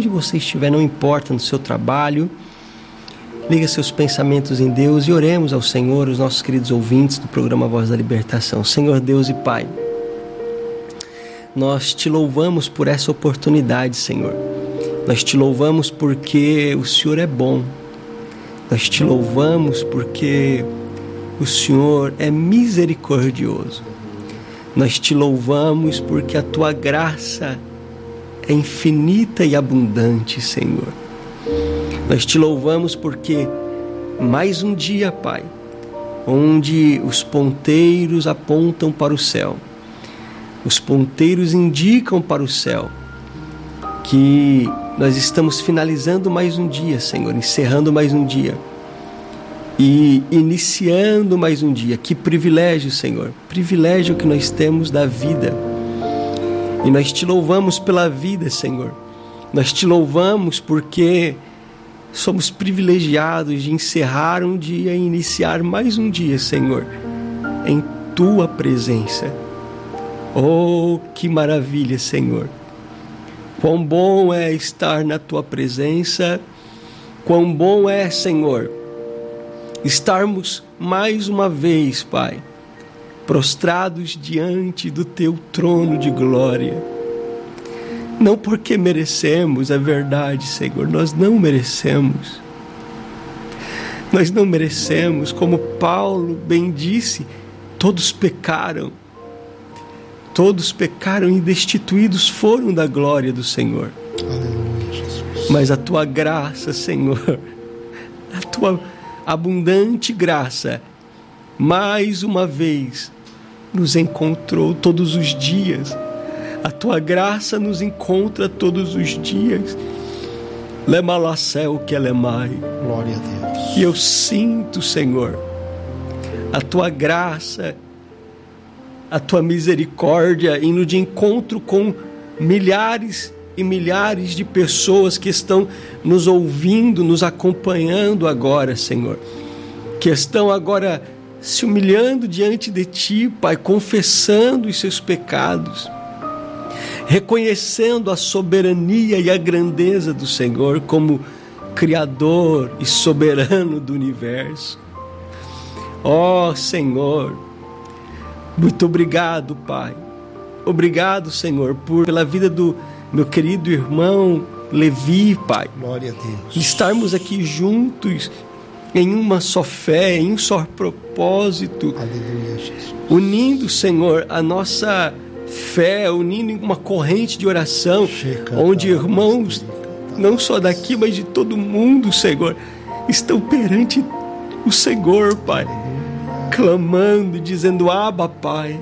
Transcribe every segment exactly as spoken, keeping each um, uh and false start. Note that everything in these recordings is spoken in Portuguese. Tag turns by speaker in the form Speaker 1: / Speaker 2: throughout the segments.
Speaker 1: onde você estiver, não importa, no seu trabalho. Liga seus pensamentos em Deus e oremos ao Senhor, os nossos queridos ouvintes do programa Voz da Libertação. Senhor Deus e Pai, nós te louvamos por essa oportunidade, Senhor. Nós te louvamos porque o Senhor é bom. Nós te louvamos porque o Senhor é misericordioso. Nós te louvamos porque a tua graça é infinita e abundante, Senhor. Nós te louvamos porque mais um dia, Pai, onde os ponteiros apontam para o céu, os ponteiros indicam para o céu, que nós estamos finalizando mais um dia, Senhor, encerrando mais um dia e iniciando mais um dia. Que privilégio, Senhor, privilégio que nós temos da vida. E nós te louvamos pela vida, Senhor. Nós te louvamos porque somos privilegiados de encerrar um dia e iniciar mais um dia, Senhor, em tua presença. Oh, que maravilha, Senhor. Quão bom é estar na tua presença. Quão bom é, Senhor, estarmos mais uma vez, Pai, prostrados diante do teu trono de glória. Não porque merecemos, é verdade, Senhor, nós não merecemos. Nós não merecemos, como Paulo bem disse, todos pecaram. Todos pecaram e destituídos foram da glória do Senhor.
Speaker 2: Aleluia, Jesus.
Speaker 1: Mas a tua graça, Senhor, a tua abundante graça, mais uma vez, nos encontrou todos os dias. A tua graça nos encontra todos os dias. Lemalacel que lemai.
Speaker 2: Glória a Deus.
Speaker 1: E eu sinto, Senhor, a tua graça, a tua misericórdia indo de encontro com milhares e milhares de pessoas que estão nos ouvindo, nos acompanhando agora, Senhor, que estão agora se humilhando diante de ti, Pai, confessando os seus pecados, reconhecendo a soberania e a grandeza do Senhor como Criador e soberano do universo. Ó Senhor, muito obrigado, Pai. Obrigado, Senhor, por, pela vida do meu querido irmão Levi, Pai.
Speaker 2: Glória a Deus.
Speaker 1: Estarmos aqui juntos em uma só fé, em um só propósito.
Speaker 2: Aleluia, Jesus.
Speaker 1: Unindo, Senhor, a nossa fé, unindo em uma corrente de oração, onde irmãos, não só daqui, mas de todo mundo, Senhor, estão perante o Senhor, Pai, clamando, dizendo: Abba, Pai,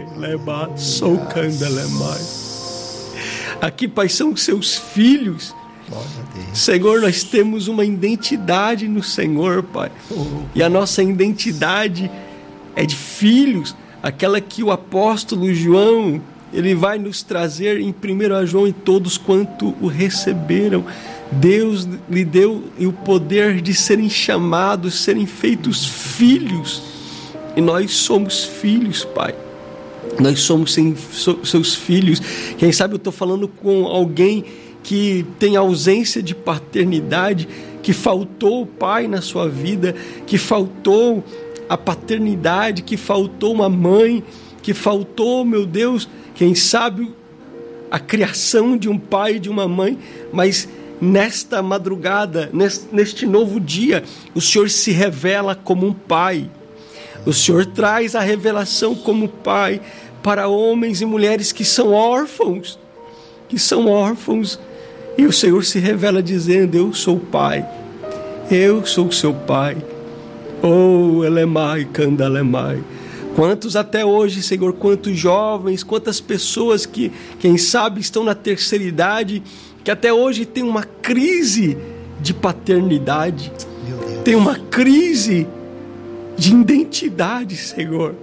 Speaker 1: sou candelemai. Aqui, Pai, são os seus filhos. Senhor, nós temos uma identidade no Senhor, Pai, e a nossa identidade é de filhos, aquela que o apóstolo João, ele vai nos trazer em primeiro João: e todos quanto o receberam, Deus lhe deu o poder de serem chamados, serem feitos filhos. E nós somos filhos, Pai. Nós somos seus filhos. Quem sabe eu estou falando com alguém que tem ausência de paternidade, que faltou o pai na sua vida, que faltou a paternidade, que faltou uma mãe, que faltou, meu Deus, quem sabe a criação de um pai e de uma mãe, mas nesta madrugada, neste novo dia, o Senhor se revela como um pai. O Senhor traz a revelação como pai para homens e mulheres que são órfãos, que são órfãos, e o Senhor se revela dizendo: eu sou o pai, eu sou o seu pai. Oh, Elemai, Candalemai. Quantos até hoje, Senhor, quantos jovens, quantas pessoas que, quem sabe, estão na terceira idade, que até hoje tem uma crise de paternidade, tem uma crise de identidade, Senhor.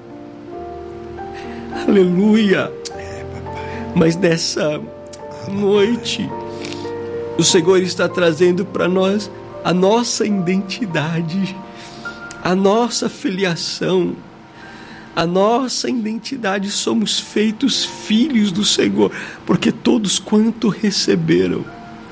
Speaker 1: Aleluia. Mas nessa noite, o Senhor está trazendo para nós a nossa identidade, a nossa filiação, a nossa identidade. Somos feitos filhos do Senhor, porque todos quanto receberam,